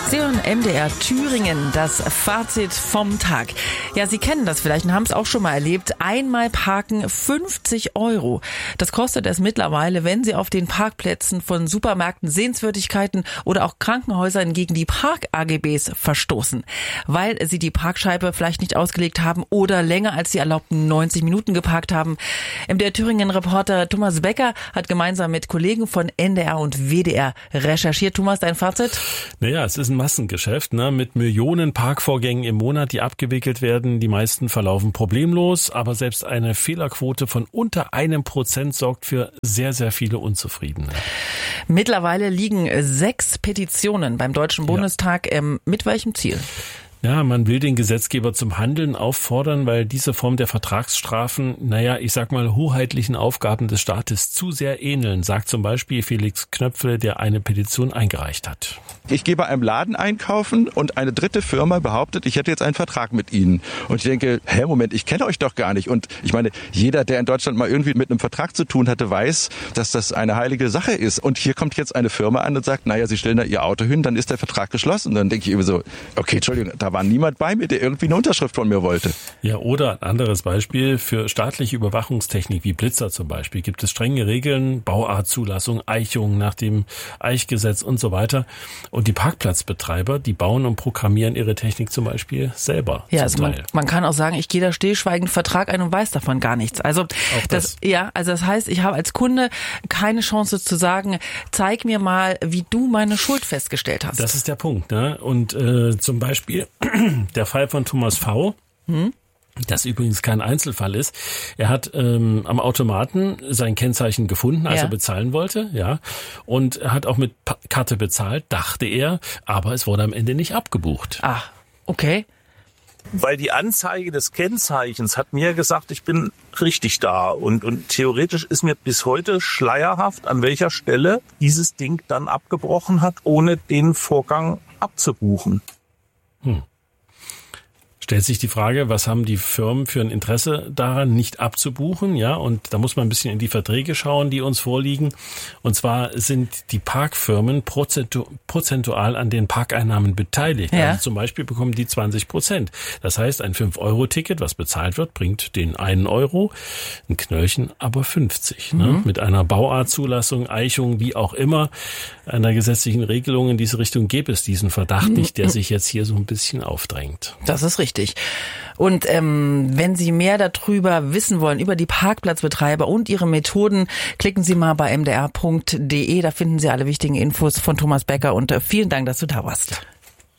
Sie hören MDR Thüringen, das Fazit vom Tag. Ja, Sie kennen das vielleicht und haben es auch schon mal erlebt. Einmal parken 50 €. Das kostet es mittlerweile, wenn Sie auf den Parkplätzen von Supermärkten, Sehenswürdigkeiten oder auch Krankenhäusern gegen die Park-AGBs verstoßen. Weil Sie die Parkscheibe vielleicht nicht ausgelegt haben oder länger als die erlaubten 90 Minuten geparkt haben. MDR Thüringen-Reporter Thomas Becker hat gemeinsam mit Kollegen von NDR und WDR recherchiert. Thomas, dein Fazit? Naja, es ist ein Massengeschäft, mit Millionen Parkvorgängen im Monat, die abgewickelt werden. Die meisten verlaufen problemlos, aber selbst eine Fehlerquote von unter 1% sorgt für sehr, sehr viele Unzufriedene. Mittlerweile liegen 6 Petitionen beim Deutschen Bundestag. Mit welchem Ziel? Ja, man will den Gesetzgeber zum Handeln auffordern, weil diese Form der Vertragsstrafen, hoheitlichen Aufgaben des Staates zu sehr ähneln, sagt zum Beispiel Felix Knöpfle, der eine Petition eingereicht hat. Ich gehe bei einem Laden einkaufen und eine dritte Firma behauptet, ich hätte jetzt einen Vertrag mit Ihnen. Und ich denke, Moment, ich kenne euch doch gar nicht. Und ich meine, jeder, der in Deutschland mal irgendwie mit einem Vertrag zu tun hatte, weiß, dass das eine heilige Sache ist. Und hier kommt jetzt eine Firma an und sagt, Sie stellen da Ihr Auto hin, dann ist der Vertrag geschlossen. Dann denke ich immer so, okay, Entschuldigung, da war niemand bei mir, der irgendwie eine Unterschrift von mir wollte. Ja, oder ein anderes Beispiel, für staatliche Überwachungstechnik wie Blitzer zum Beispiel gibt es strenge Regeln, Bauartzulassung, Eichung nach dem Eichgesetz und so weiter. Und die Parkplatzbetreiber, die bauen und programmieren ihre Technik zum Beispiel selber. Ja, also man kann auch sagen, ich gehe da stillschweigend Vertrag ein und weiß davon gar nichts. Also das heißt, ich habe als Kunde keine Chance zu sagen, zeig mir mal, wie du meine Schuld festgestellt hast. Das ist der Punkt, Und zum Beispiel der Fall von Thomas V., das übrigens kein Einzelfall ist. Er hat am Automaten sein Kennzeichen gefunden, als er bezahlen wollte, und er hat auch mit Karte bezahlt, dachte er, aber es wurde am Ende nicht abgebucht. Ah, okay. Weil die Anzeige des Kennzeichens hat mir gesagt, ich bin richtig da. Und theoretisch ist mir bis heute schleierhaft, an welcher Stelle dieses Ding dann abgebrochen hat, ohne den Vorgang abzubuchen. Stellt sich die Frage, was haben die Firmen für ein Interesse daran, nicht abzubuchen, und da muss man ein bisschen in die Verträge schauen, die uns vorliegen. Und zwar sind die Parkfirmen prozentual an den Parkeinnahmen beteiligt. Ja. Also zum Beispiel bekommen die 20%. Das heißt, ein 5-Euro-Ticket, was bezahlt wird, bringt den 1 €, ein Knöllchen aber 50. Mit einer Bauartzulassung, Eichung, wie auch immer, einer gesetzlichen Regelung in diese Richtung gäbe es diesen Verdacht nicht, der sich jetzt hier so ein bisschen aufdrängt. Das ist richtig. Und wenn Sie mehr darüber wissen wollen, über die Parkplatzbetreiber und ihre Methoden, klicken Sie mal bei mdr.de. Da finden Sie alle wichtigen Infos von Thomas Becker und vielen Dank, dass du da warst.